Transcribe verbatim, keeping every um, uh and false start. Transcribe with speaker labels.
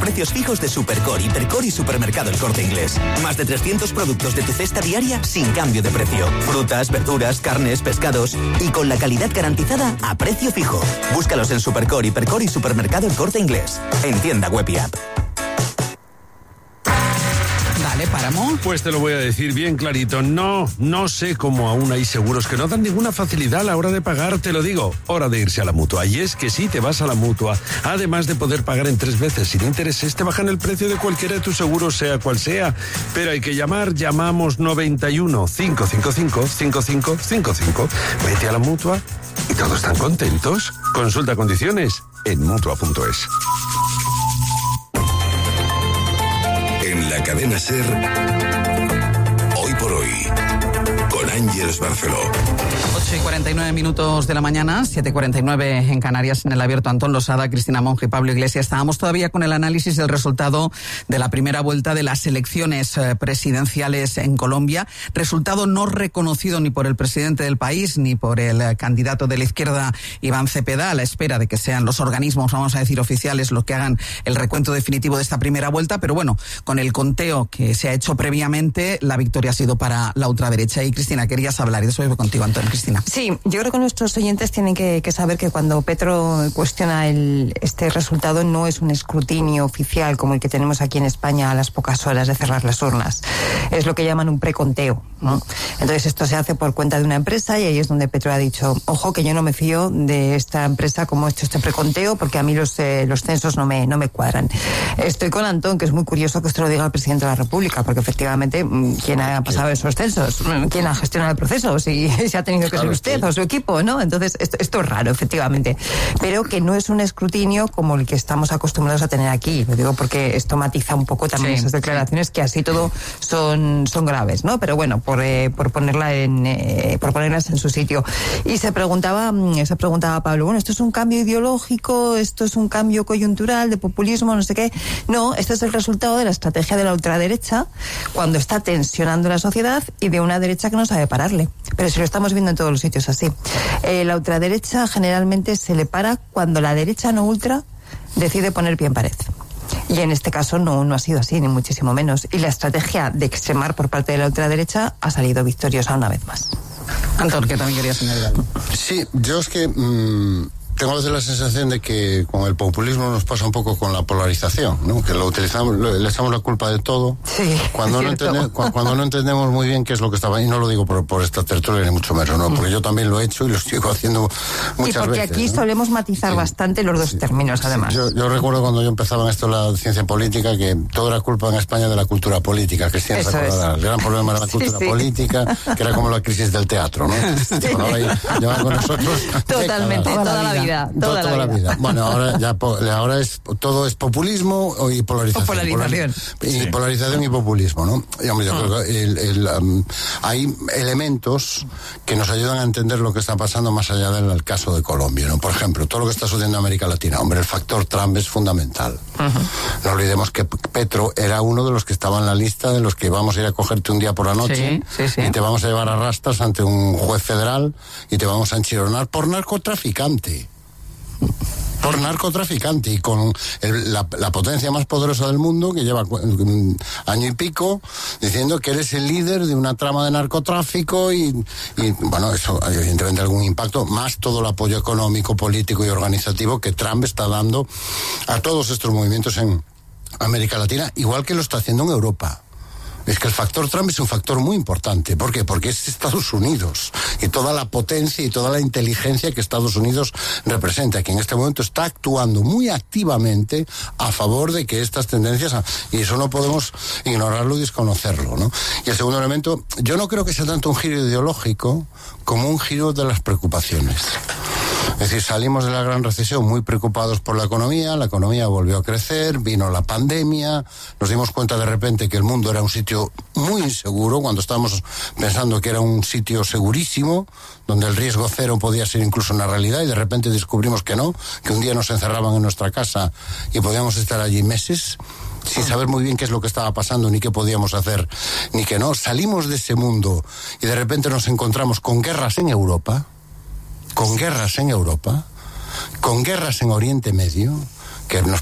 Speaker 1: precios fijos de Supercore, Hipercore y Supermercado El Corte Inglés. Más de trescientos productos de tu cesta diaria sin cambio de precio. Frutas, verduras, carnes, pescados y con la calidad garantizada a precio fijo. Búscalos en Supercore, Hipercore y Supermercado El Corte Inglés. En tienda web y app.
Speaker 2: Vale, Páramo.
Speaker 3: Pues te lo voy a decir bien clarito. No, no sé cómo aún hay seguros que no dan ninguna facilidad a la hora de pagar. Te lo digo, hora de irse a la Mutua. Y es que si te vas a la Mutua, además de poder pagar en tres veces sin intereses, te bajan el precio de cualquiera de tus seguros, sea cual sea. Pero hay que llamar, llamamos noventa y uno, cinco cinco cinco, cinco cinco cinco cinco. Vete a la Mutua y todos están contentos. Consulta condiciones en mutua punto es.
Speaker 4: En la cadena SER, Hoy por Hoy, con Ángeles Barceló.
Speaker 2: ocho y cuarenta y nueve minutos de la mañana, siete y cuarenta y nueve en Canarias, en el abierto. Antón Losada, Cristina Monge y Pablo Iglesias. Estábamos todavía con el análisis del resultado de la primera vuelta de las elecciones presidenciales en Colombia. Resultado no reconocido ni por el presidente del país ni por el candidato de la izquierda, Iván Cepeda, a la espera de que sean los organismos, vamos a decir, oficiales los que hagan el recuento definitivo de esta primera vuelta. Pero bueno, con el conteo que se ha hecho previamente, la victoria ha sido para la ultraderecha. Y Cristina, querías hablar, y eso voy contigo, Antón. Cristina.
Speaker 5: Sí, yo creo que nuestros oyentes tienen que, que saber que cuando Petro cuestiona el, este resultado no es un escrutinio oficial como el que tenemos aquí en España a las pocas horas de cerrar las urnas. Es lo que llaman un preconteo, ¿no? Entonces esto se hace por cuenta de una empresa y ahí es donde Petro ha dicho, ojo, que yo no me fío de esta empresa como ha hecho este preconteo porque a mí los, eh, los censos no me, no me cuadran. Estoy con Antón, que es muy curioso que esto lo diga el presidente de la República, porque efectivamente, ¿quién ha pasado esos censos? ¿Quién ha gestionado el proceso? Si se ha tenido que ser usted o su equipo, ¿no? Entonces, esto, esto es raro, efectivamente. Pero que no es un escrutinio como el que estamos acostumbrados a tener aquí. Lo digo porque esto matiza un poco también sí, esas declaraciones sí. que así todo son, son graves, ¿no? Pero bueno, por, eh, por ponerla en, eh, por ponerlas en su sitio. Y se preguntaba, se preguntaba Pablo, bueno, ¿esto es un cambio ideológico? ¿Esto es un cambio coyuntural de populismo? No sé qué. No, esto es el resultado de la estrategia de la ultraderecha cuando está tensionando la sociedad y de una derecha que no sabe pararle. Pero si lo estamos viendo en todos los sitios así. Eh, la ultraderecha generalmente se le para cuando la derecha no ultra decide poner pie en pared. Y en este caso no, no ha sido así, ni muchísimo menos. Y la estrategia de extremar por parte de la ultraderecha ha salido victoriosa una vez más.
Speaker 2: Antón, que también quería señalar.
Speaker 6: Sí, yo es que... Mmm... tengo a veces la sensación de que con el populismo nos pasa un poco con la polarización, ¿no? Que lo utilizamos, le echamos la culpa de todo.
Speaker 5: Sí,
Speaker 6: cuando, no entende, cu- cuando no entendemos muy bien qué es lo que estaba. Y no lo digo por, por esta tertulia ni mucho menos, ¿no? Porque yo también lo he hecho y lo sigo haciendo muchas veces.
Speaker 5: Y porque
Speaker 6: veces,
Speaker 5: aquí
Speaker 6: ¿no?
Speaker 5: solemos matizar
Speaker 6: sí.
Speaker 5: bastante los dos
Speaker 6: sí.
Speaker 5: términos, además.
Speaker 6: Sí. Yo, yo recuerdo cuando yo empezaba en esto la ciencia política que todo era culpa en España de la cultura política. Cristina se acordará. El gran problema era la cultura sí, sí. política, que era como la crisis del teatro, ¿no? Sí. Bueno, ahora llevan con nosotros.
Speaker 5: Totalmente,
Speaker 6: décadas,
Speaker 5: toda la vida. Toda, toda la vida.
Speaker 6: vida. Vida. Bueno, ahora ya ahora es todo es populismo y polarización.
Speaker 5: O polarización.
Speaker 6: Polar, y sí. polarización y populismo, ¿no? Y, hombre, yo creo que el, el, um, hay elementos que nos ayudan a entender lo que está pasando más allá del caso de Colombia, ¿no? Por ejemplo, todo lo que está sucediendo en América Latina. Hombre, el factor Trump es fundamental. Uh-huh. No olvidemos que Petro era uno de los que estaba en la lista de los que vamos a ir a cogerte un día por la noche
Speaker 2: sí, sí, sí.
Speaker 6: y te vamos a llevar a rastras ante un juez federal y te vamos a enchironar por narcotraficante. Por narcotraficante y con el, la, la potencia más poderosa del mundo que lleva un año y pico diciendo que eres el líder de una trama de narcotráfico y, y bueno, eso evidentemente algún impacto, más todo el apoyo económico, político y organizativo que Trump está dando a todos estos movimientos en América Latina, igual que lo está haciendo en Europa. Es que el factor Trump es un factor muy importante. ¿Por qué? Porque es Estados Unidos y toda la potencia y toda la inteligencia que Estados Unidos representa, que en este momento está actuando muy activamente a favor de que estas tendencias, y eso no podemos ignorarlo y desconocerlo, ¿no? Y el segundo elemento, yo no creo que sea tanto un giro ideológico como un giro de las preocupaciones. Es decir, salimos de la gran recesión muy preocupados por la economía, la economía volvió a crecer, vino la pandemia, nos dimos cuenta de repente que el mundo era un sitio muy inseguro, cuando estábamos pensando que era un sitio segurísimo, donde el riesgo cero podía ser incluso una realidad, y de repente descubrimos que no, que un día nos encerraban en nuestra casa y podíamos estar allí meses, sin saber muy bien qué es lo que estaba pasando, ni qué podíamos hacer, ni qué no. Salimos de ese mundo y de repente nos encontramos con guerras en Europa, con guerras en Europa, con guerras en Oriente Medio, que nos